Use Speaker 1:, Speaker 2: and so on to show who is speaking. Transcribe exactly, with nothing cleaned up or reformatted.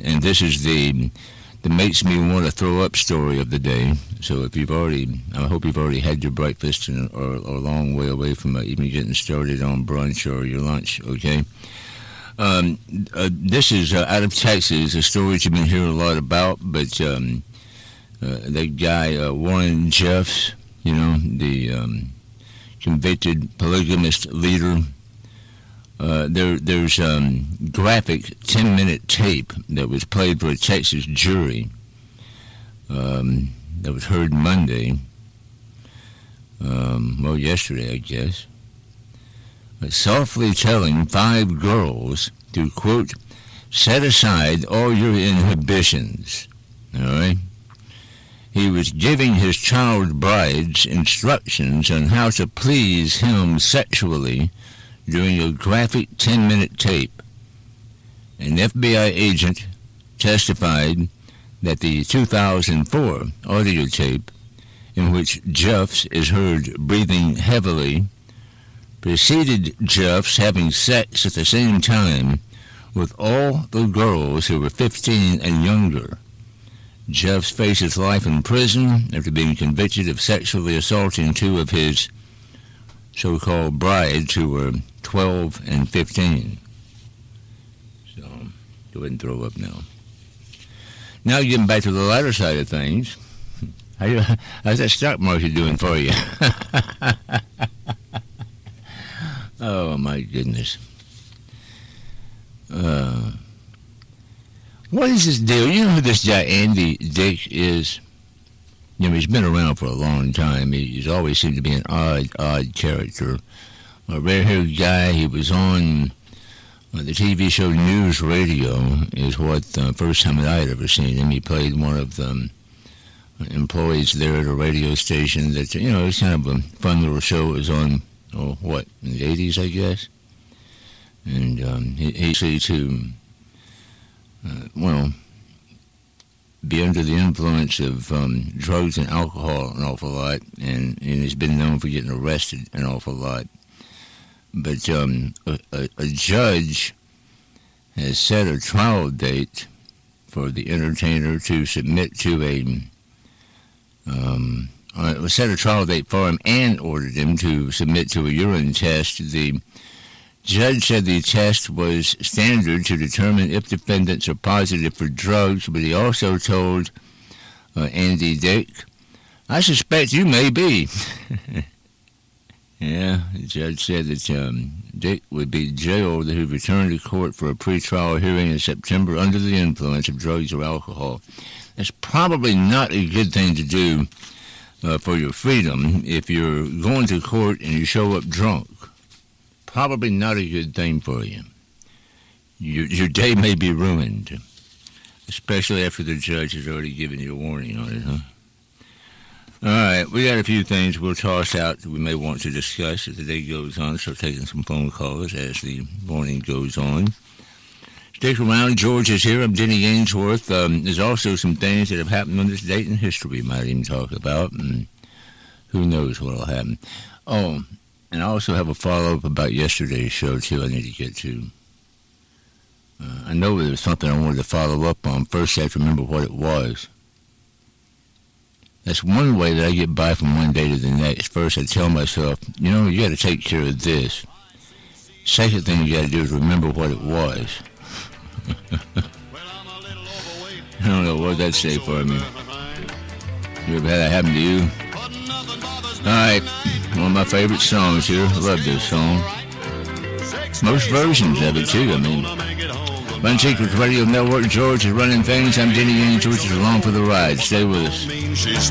Speaker 1: and, and this is the the makes me want to throw up story of the day. So if you've already, I hope you've already had your breakfast and, or, or a long way away from uh, even getting started on brunch or your lunch, okay? Um, uh, this is uh, out of Texas, a story you've been hearing a lot about, but um, uh, that guy, uh, Warren Jeffs, you know, the um, convicted polygamist leader, Uh, there, there's um, graphic ten-minute tape that was played for a Texas jury um, that was heard Monday, um, well, yesterday, I guess, uh, softly telling five girls to, quote, set aside all your inhibitions, all right? He was giving his child brides instructions on how to please him sexually during a graphic ten-minute tape. An F B I agent testified that the two thousand four audio tape, in which Jeffs is heard breathing heavily, preceded Jeffs having sex at the same time with all the girls who were fifteen and younger. Jeffs faces life in prison after being convicted of sexually assaulting two of his so-called brides who were twelve and fifteen. So, go ahead and throw up now. Now getting back to the lighter side of things. How you, how's that stock market doing for you? Oh, my goodness. Uh, what is this deal? You know who this guy Andy Dick is? You know, he's been around for a long time. He, he's always seemed to be an odd, odd character. A red-haired guy. He was on uh, the T V show News Radio is what the uh, first time that I had ever seen him. He played one of the um, employees there at a radio station that, you know, it was kind of a fun little show. It was on, oh, what, in the eighties, I guess? And um, he, he used to, uh, well, be under the influence of um, drugs and alcohol an awful lot, and, and he's been known for getting arrested an awful lot. But um, a, a, a judge has set a trial date for the entertainer to submit to a, um, uh, set a trial date for him and ordered him to submit to a urine test. The judge said the test was standard to determine if defendants are positive for drugs, but he also told uh, Andy Dick, I suspect you may be. Yeah, the judge said that um, Dick would be jailed if he returned to court for a pretrial hearing in September under the influence of drugs or alcohol. That's probably not a good thing to do uh, for your freedom if you're going to court and you show up drunk. Probably not a good thing for you. Your, your day may be ruined, especially after the judge has already given you a warning on it, huh? All right, we got a few things we'll toss out that we may want to discuss as the day goes on. Start taking some phone calls as the morning goes on. Stick around. George is here. I'm Denny Ainsworth. Um, there's also some things that have happened on this date in history we might even talk about, and who knows what will happen. Oh, and I also have a follow-up about yesterday's show, too, I need to get to. Uh, I know there was something I wanted to follow up on. First, I have to remember what it was. That's one way that I get by from one day to the next. First, I tell myself, you know, you got to take care of this. Second thing you got to do is remember what it was. I don't know what that say for me. You ever had that happen to you? All right, one of my favorite songs here. I love this song. Most versions of it, too, I mean. Run Secrets Radio Network. George is running things. I'm Denny Ainsworth. Along for the ride. Stay with us. She's